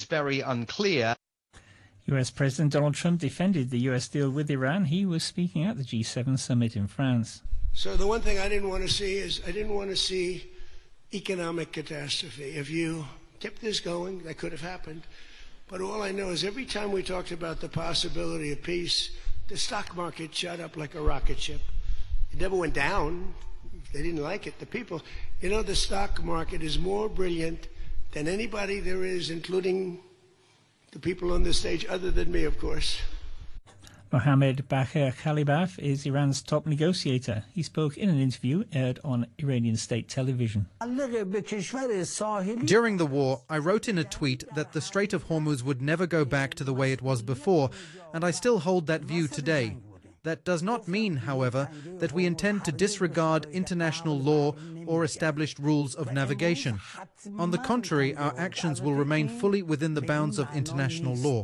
very unclear. US President Donald Trump defended the US deal with Iran. He was speaking at the G7 summit in France. So the one thing I didn't want to see is I didn't want to see economic catastrophe. If you kept this going, that could have happened. But all I know is every time we talked about the possibility of peace, the stock market shot up like a rocket ship. It never went down. They didn't like it. The people, the stock market is more brilliant than anybody there is, including the people on the stage, other than me, of course. Mohammed Bagher Khalibaf is Iran's top negotiator. He spoke in an interview aired on Iranian state television. During the war, I wrote in a tweet that the Strait of Hormuz would never go back to the way it was before, and I still hold that view today. That does not mean, however, that we intend to disregard international law or established rules of navigation. On the contrary, our actions will remain fully within the bounds of international law.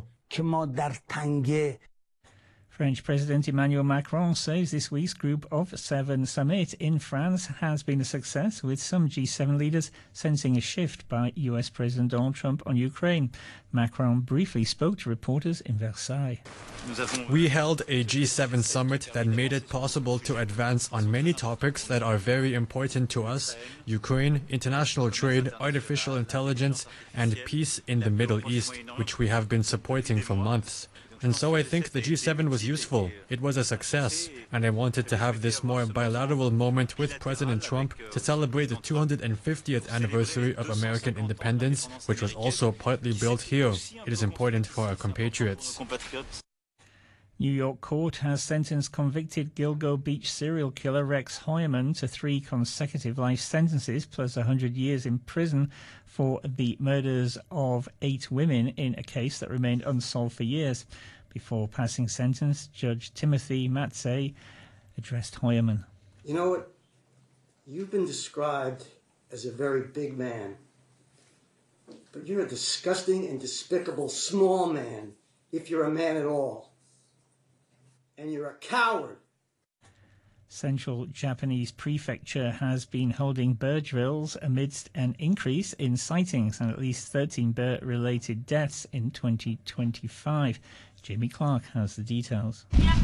French President Emmanuel Macron says this week's Group of Seven summit in France has been a success, with some G7 leaders sensing a shift by US President Donald Trump on Ukraine. Macron briefly spoke to reporters in Versailles. We held a G7 summit that made it possible to advance on many topics that are very important to us: Ukraine, international trade, artificial intelligence, and peace in the Middle East, which we have been supporting for months. And so I think the G7 was useful. It was a success, and I wanted to have this more bilateral moment with President Trump to celebrate the 250th anniversary of American independence, which was also partly built here. It is important for our compatriots. New York court has sentenced convicted Gilgo Beach serial killer Rex Heuermann to 3 consecutive life sentences plus 100 years in prison for the murders of 8 women in a case that remained unsolved for years. Before passing sentence, Judge Timothy Matzey addressed Heuermann. You know what? You've been described as a very big man, but you're a disgusting and despicable small man, if you're a man at all. And you're a coward. Central Japanese Prefecture has been holding bear drills amidst an increase in sightings and at least 13 bear-related deaths in 2025. Jamie Clark has the details.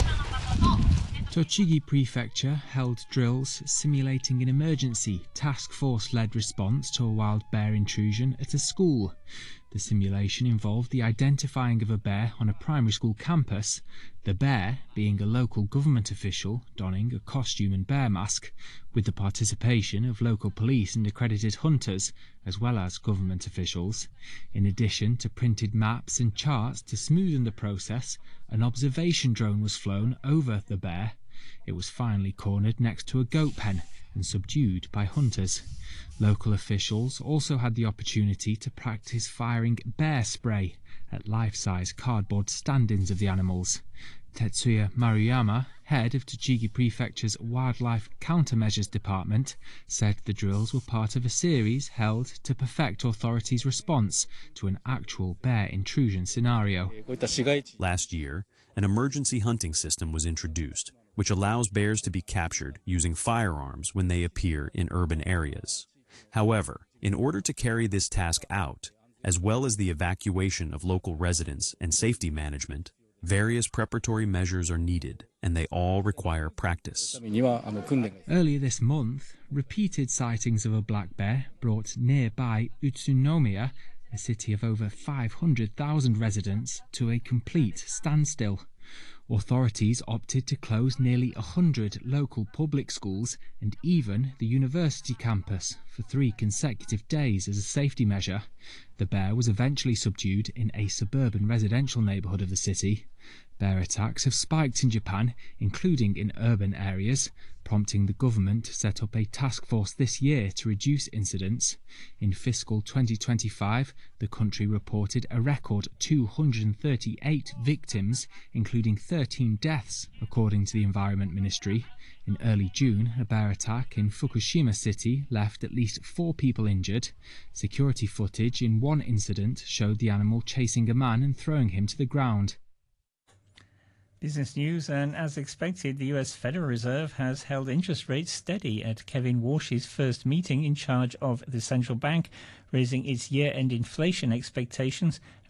Tochigi Prefecture held drills simulating an emergency task force-led response to a wild bear intrusion at a school. The simulation involved the identifying of a bear on a primary school campus, the bear being a local government official donning a costume and bear mask, with the participation of local police and accredited hunters, as well as government officials. In addition to printed maps and charts to smoothen the process, an observation drone was flown over the bear. It was finally cornered next to a goat pen and subdued by hunters. Local officials also had the opportunity to practice firing bear spray at life-size cardboard stand-ins of the animals. Tetsuya Maruyama, head of Tochigi Prefecture's Wildlife Countermeasures Department, said the drills were part of a series held to perfect authorities' response to an actual bear intrusion scenario. Last year, an emergency hunting system was introduced, which allows bears to be captured using firearms when they appear in urban areas. However, in order to carry this task out, as well as the evacuation of local residents and safety management, various preparatory measures are needed, and they all require practice. Earlier this month, repeated sightings of a black bear brought nearby Utsunomiya, a city of over 500,000 residents, to a complete standstill. Authorities opted to close nearly 100 local public schools and even the university campus for 3 consecutive days as a safety measure. The bear was eventually subdued in a suburban residential neighbourhood of the city. Bear attacks have spiked in Japan, including in urban areas, prompting the government to set up a task force this year to reduce incidents. In fiscal 2025, the country reported a record 238 victims, including 13 deaths, according to the Environment Ministry. In early June, a bear attack in Fukushima City left at least 4 people injured. Security footage in one incident showed the animal chasing a man and throwing him to the ground. Business news, and as expected, the US Federal Reserve has held interest rates steady at Kevin Warsh's first meeting in charge of the central bank, raising its year-end inflation expectations